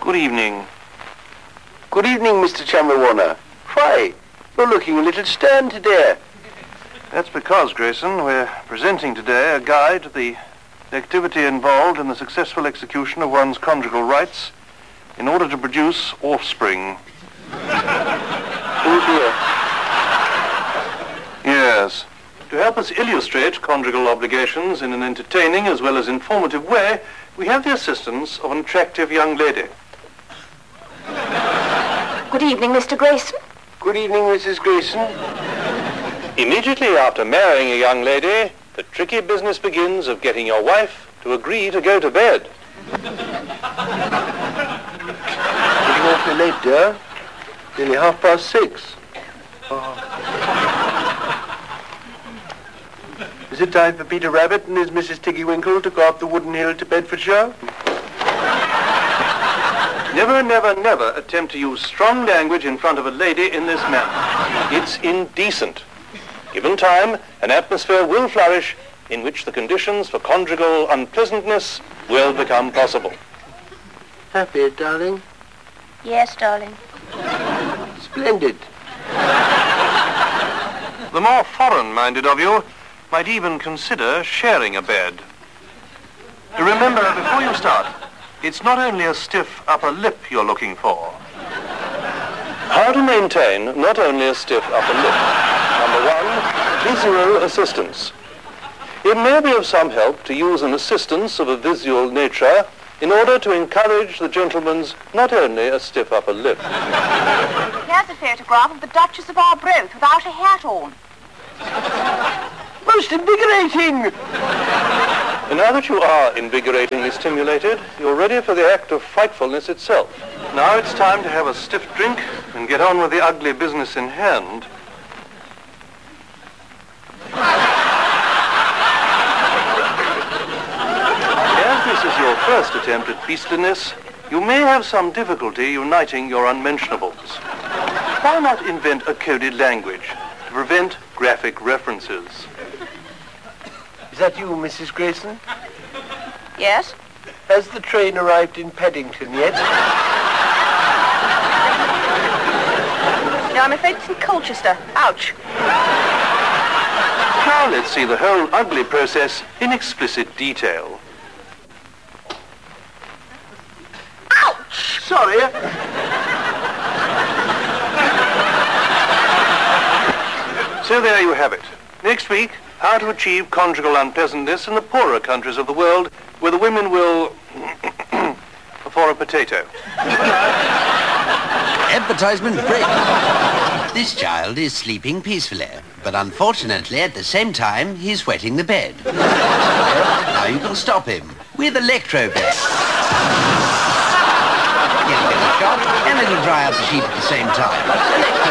Good evening. Good evening, Mr. Chandler Warner. Why, you're looking a little stern today. That's because, Grayson, we're presenting today a guide to the activity involved in the successful execution of one's conjugal rights in order to produce offspring. Oh dear. Yes. To help us illustrate conjugal obligations in an entertaining as well as informative way, we have the assistance of an attractive young lady. Good evening, Mr. Grayson. Good evening, Mrs. Grayson. Immediately after marrying a young lady, the tricky business begins of getting your wife to agree to go to bed. Getting awfully late, dear. Nearly 6:30. Oh. Is it time for Peter Rabbit and his Mrs. Tiggy Winkle to go up the wooden hill to Bedfordshire? Never, never, never attempt to use strong language in front of a lady in this manner. It's indecent. Given time, an atmosphere will flourish in which the conditions for conjugal unpleasantness will become possible. Happy, darling? Yes, darling. Splendid. The more foreign-minded of you might even consider sharing a bed. Remember, before you start, it's not only a stiff upper lip you're looking for. How to maintain not only a stiff upper lip. Number one, visual assistance. It may be of some help to use an assistance of a visual nature in order to encourage the gentleman's not only a stiff upper lip. Here's a photograph of the Duchess of Arbroath without a hat on. Most invigorating! And now that you are invigoratingly stimulated, you're ready for the act of frightfulness itself. Now it's time to have a stiff drink and get on with the ugly business in hand. As this is your first attempt at beastliness, you may have some difficulty uniting your unmentionables. Why not invent a coded language to prevent graphic references? Is that you, Mrs. Grayson? Yes? Has the train arrived in Paddington yet? No, I'm afraid it's in Colchester. Ouch. Now let's see the whole ugly process in explicit detail. Ouch! Sorry. So there you have it. Next week, how to achieve conjugal unpleasantness in the poorer countries of the world where the women will... for a potato. Advertisement break. This child is sleeping peacefully, but unfortunately at the same time he's wetting the bed. Now you can stop him with electrobed. Get a bit of shock and it'll dry out the sheet at the same time.